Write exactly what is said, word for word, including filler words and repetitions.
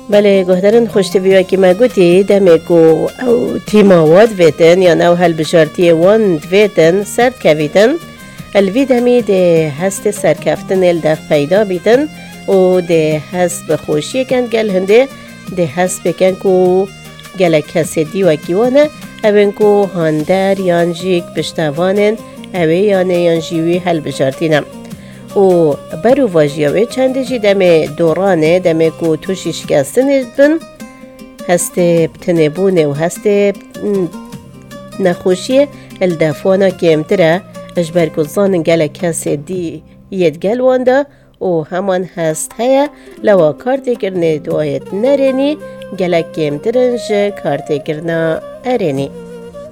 بله گهدارن خوشتویا که ما گوتی دمکو او تیماوات ویتن یا نو هل بشارتی وان ویتن سرد کویتن الوی دمی ده هست سرکفتن الدف پیدا بیتن و ده هست بخوشی کن گل هنده ده هست بکن کو گل کسی دیو کیوانه اوین کو هاندر یانجیک بشتوانن اوی یانه یانجیوی هل بشارتینم و برو واجیاوی چنده جی دم دورانه دم کو توشی شکستن بن هست بتنبونه و هست نخوشی الدفوانا که امتره اجبر کو زانن گل کسی دی ید گل وانده و همان هست هیا لوا کارتی کرنه دوایت نرینی گلک که امترنج کارتی کرنه ارینی